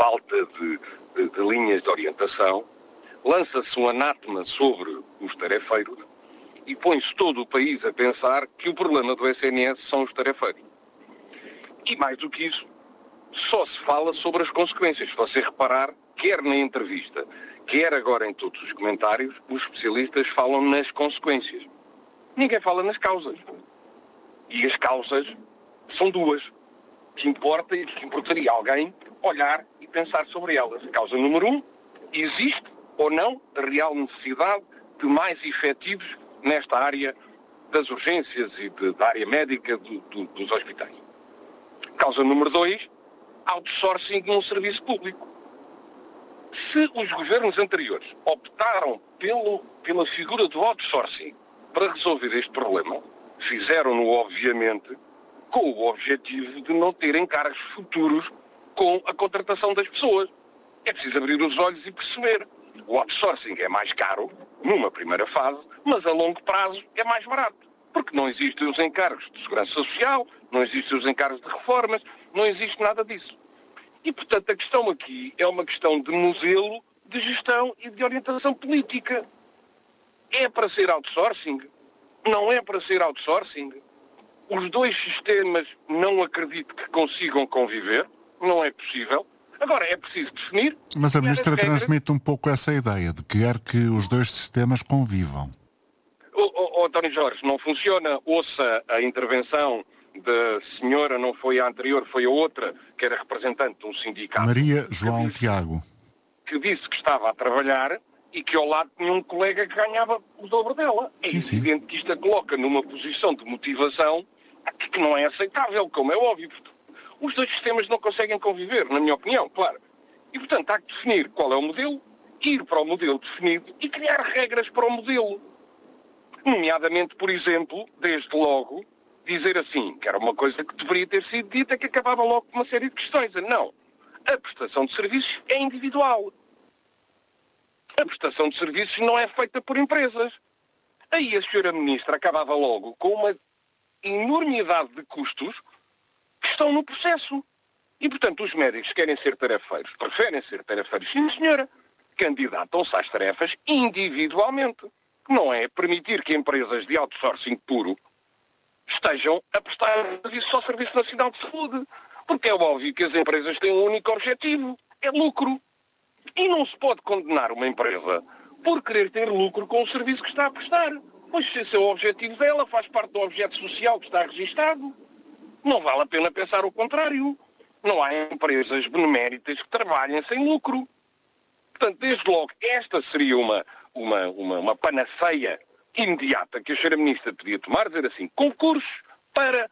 falta de linhas de orientação, lança-se um anátema sobre os tarefeiros e põe-se todo o país a pensar que o problema do SNS são os tarefeiros. E mais do que isso, só se fala sobre as consequências. Se você reparar, quer na entrevista, quer agora em todos os comentários, os especialistas falam nas consequências. Ninguém fala nas causas. E as causas são duas. Que importa e que importaria alguém olhar e pensar sobre elas. A causa número 1, existe ou não a real necessidade de mais efetivos nesta área das urgências e da área médica dos hospitais. Causa número 2, outsourcing num serviço público. Se os governos anteriores optaram pela figura do outsourcing para resolver este problema, fizeram-no, obviamente, com o objetivo de não ter encargos futuros com a contratação das pessoas. É preciso abrir os olhos e perceber. O outsourcing é mais caro, numa primeira fase, mas a longo prazo é mais barato. Porque não existem os encargos de segurança social, não existem os encargos de reformas, não existe nada disso. E, portanto, a questão aqui é uma questão de modelo, de gestão e de orientação política. É para ser outsourcing? Não é para ser outsourcing? Os dois sistemas não acredito que consigam conviver, não é possível. Agora, é preciso definir... Mas a Ministra transmite um pouco essa ideia de que quer que os dois sistemas convivam. António Jorge, não funciona. Ouça a intervenção da senhora, não foi a anterior, foi a outra, que era representante de um sindicato. Maria João Tiago. Que disse que estava a trabalhar e que ao lado tinha um colega que ganhava o dobro dela. É evidente que isto a coloca numa posição de motivação que não é aceitável, como é óbvio. Os dois sistemas não conseguem conviver, na minha opinião, claro. E, portanto, há que definir qual é o modelo, ir para o modelo definido e criar regras para o modelo. Nomeadamente, por exemplo, desde logo, dizer assim, que era uma coisa que deveria ter sido dita, que acabava logo com uma série de questões. Não. A prestação de serviços é individual. A prestação de serviços não é feita por empresas. Aí a senhora Ministra acabava logo com uma enormidade de custos que estão no processo. E, portanto, os médicos querem ser tarefeiros, preferem ser tarefeiros, sim senhora, candidatam-se às tarefas individualmente. Não é permitir que empresas de outsourcing puro estejam a prestar serviço ao Serviço Nacional de Saúde. Porque é óbvio que as empresas têm um único objetivo, é lucro. E não se pode condenar uma empresa por querer ter lucro com o serviço que está a prestar. Pois se esse é o objetivo dela, faz parte do objeto social que está registado. Não vale a pena pensar o contrário. Não há empresas beneméritas que trabalhem sem lucro. Portanto, desde logo, esta seria uma panaceia imediata que a senhora Ministra podia tomar, dizer assim, concursos para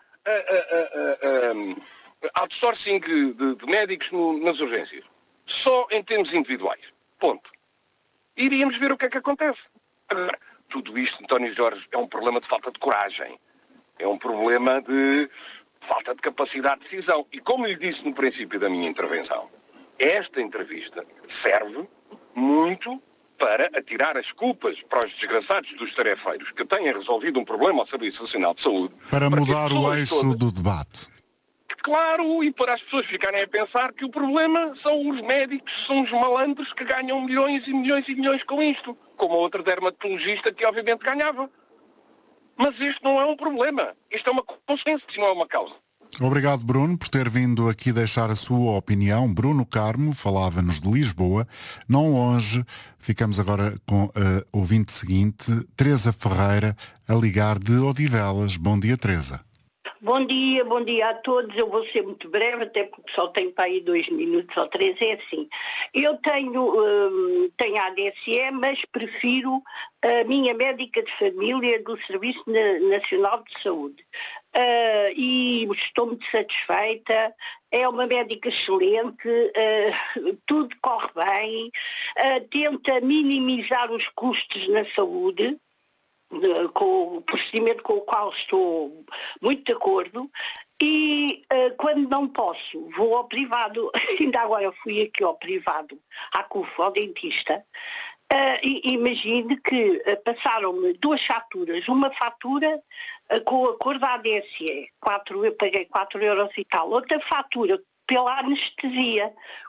outsourcing de médicos nas urgências. Só em termos individuais. Ponto. Iríamos ver o que é que acontece. Agora, tudo isto, António Jorge, é um problema de falta de coragem. É um problema de falta de capacidade de decisão. E como lhe disse no princípio da minha intervenção, esta entrevista serve muito para atirar as culpas para os desgraçados dos tarefeiros que tenham resolvido um problema ao Serviço Nacional de Saúde. Para mudar o eixo do debate. Claro, e para as pessoas ficarem a pensar que o problema são os médicos, são os malandros que ganham milhões e milhões e milhões com isto. Como a outra dermatologista que obviamente ganhava. Mas isto não é um problema. Isto é uma consequência, não é uma causa. Obrigado, Bruno, por ter vindo aqui deixar a sua opinião. Bruno Carmo falava-nos de Lisboa. Não longe, ficamos agora com a ouvinte seguinte, Teresa Ferreira, a ligar de Odivelas. Bom dia, Teresa. Bom dia a todos. Eu vou ser muito breve, até porque só tenho para aí 2 minutos ou 3. É assim, eu tenho a ADSE, mas prefiro a minha médica de família do Serviço Nacional de Saúde. E estou muito satisfeita, é uma médica excelente, tudo corre bem, tenta minimizar os custos na saúde, com o procedimento com o qual estou muito de acordo, e quando não posso, vou ao privado. Ainda agora fui aqui ao privado, à CUF, ao dentista. Imagine que passaram-me 2 faturas. Uma fatura com a cor da ADSE, eu paguei 4 euros e tal. Outra fatura pela anestesia,